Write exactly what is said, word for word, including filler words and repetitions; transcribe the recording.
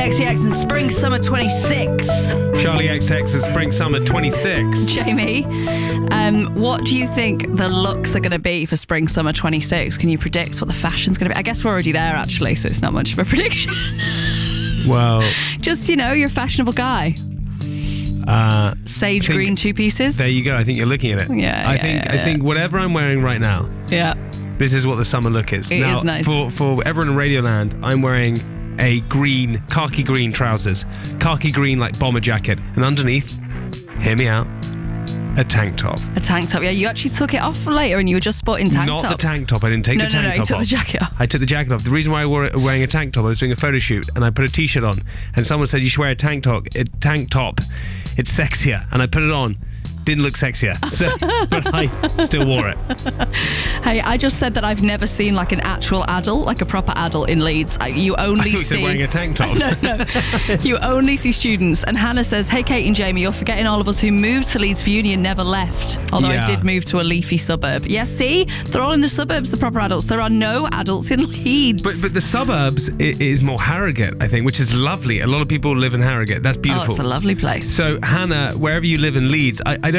X C X and Spring Summer twenty-six. Charlie X X and Spring Summer twenty-six. Jamie, um, what do you think the looks are going to be for Spring Summer twenty-six? Can you predict what the fashion's going to be? I guess we're already there, actually, so it's not much of a prediction. Well, just, you know, you're a fashionable guy. Uh, Sage green two pieces. There you go. I think you're looking at it. Yeah, I yeah, think yeah, I yeah. think whatever I'm wearing right now. Yeah. This is what the summer look is. It now, is nice. For for everyone in Radioland, I'm wearing a green, khaki green trousers, khaki green like bomber jacket, and underneath, hear me out, a tank top. A tank top. Yeah, you actually took it off later, and you were just sporting tank Not top. the tank top. I didn't take no, the tank no, no, top you took off. the jacket off. I took the jacket off. The reason why I wore wearing a tank top, I was doing a photo shoot, and I put a t-shirt on, and someone said you should wear a tank top. A tank top, it's sexier, and I put it on. Didn't look sexier, so, but I still wore it. Hey, I just said that I've never seen like an actual adult, like a proper adult in Leeds. I, you only I thought you see said wearing a tank top. no, no. You only see students. And Hannah says, "Hey, Kate and Jamie, you're forgetting all of us who moved to Leeds for uni and never left. Although Yeah. I did move to a leafy suburb. Yes, see, they're all in the suburbs. The proper adults. There are no adults in Leeds. But but the suburbs i- is more Harrogate, I think, which is lovely. A lot of people live in Harrogate. That's oh, beautiful. it's a lovely place. So Hannah, wherever you live in Leeds, I, I don't